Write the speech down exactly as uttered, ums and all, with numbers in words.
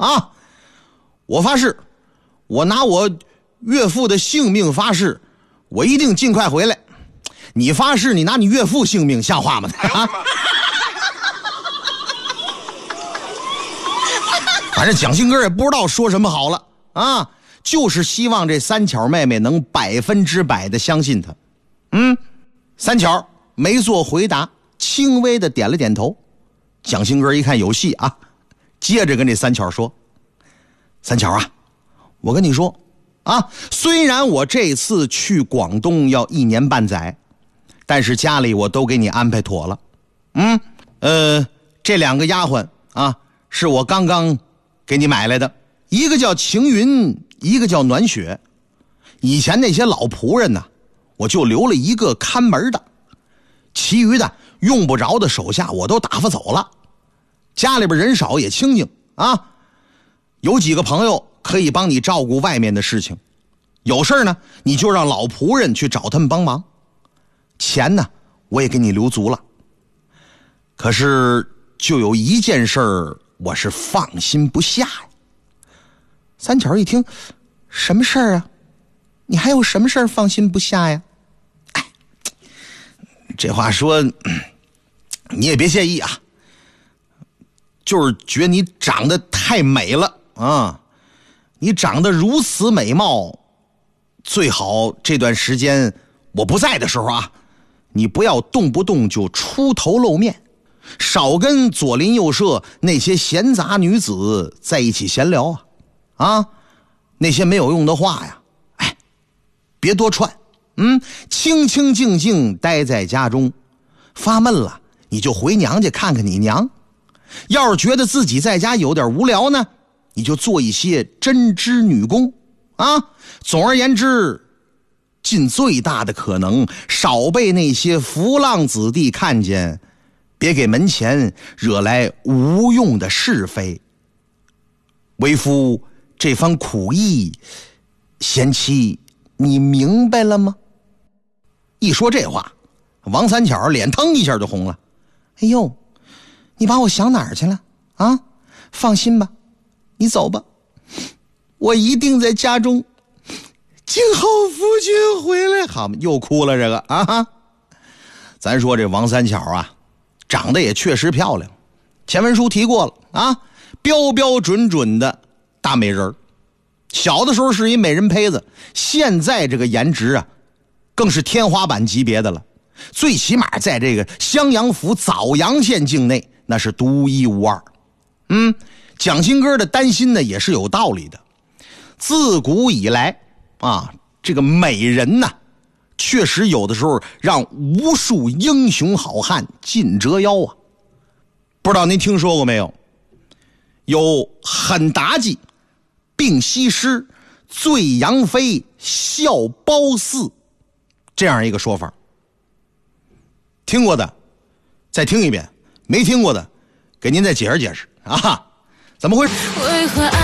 啊！我发誓，我拿我岳父的性命发誓，我一定尽快回来。你发誓，你拿你岳父性命像话吗？啊！反正蒋兴哥也不知道说什么好了啊，就是希望这三巧妹妹能百分之百的相信他。嗯，三巧没做回答，轻微的点了点头。蒋兴哥一看有戏啊，接着跟这三巧说：“三巧啊，我跟你说啊，虽然我这次去广东要一年半载，但是家里我都给你安排妥了。嗯，呃，这两个丫鬟啊，是我刚刚给你买来的，一个叫晴云，一个叫暖雪。以前那些老仆人呢，我就留了一个看门的，其余的用不着的手下我都打发走了。家里边人少也清静啊，有几个朋友可以帮你照顾外面的事情，有事呢你就让老仆人去找他们帮忙。钱呢我也给你留足了，可是就有一件事儿我是放心不下呀。”三巧一听，什么事儿啊？你还有什么事儿放心不下呀？哎，这话说你也别介意啊，就是觉得你长得太美了啊！你长得如此美貌，最好这段时间我不在的时候啊，你不要动不动就出头露面，少跟左邻右舍那些闲杂女子在一起闲聊啊！啊，那些没有用的话呀，哎，别多串，嗯，清清静静待在家中，发闷了你就回娘家看看你娘。要是觉得自己在家有点无聊呢，你就做一些针织女工啊。总而言之，尽最大的可能少被那些浮浪子弟看见，别给门前惹来无用的是非。为夫这番苦意，贤妻你明白了吗？一说这话，王三巧脸腾一下就红了。哎呦，你把我想哪儿去了啊？放心吧，你走吧，我一定在家中静候夫君回来。好，又哭了这个啊！咱说这王三巧啊，长得也确实漂亮，前文书提过了啊，标标准准的大美人。小的时候是一美人胚子，现在这个颜值啊，更是天花板级别的了。最起码在这个襄阳府枣阳县境内，那是独一无二。嗯，蒋兴哥的担心呢也是有道理的。自古以来啊，这个美人呢，确实有的时候让无数英雄好汉尽折腰啊。不知道您听说过没有？有狠妲己、病西施、醉杨妃、笑褒姒这样一个说法。听过的再听一遍，没听过的给您再解释解释啊。怎么回事？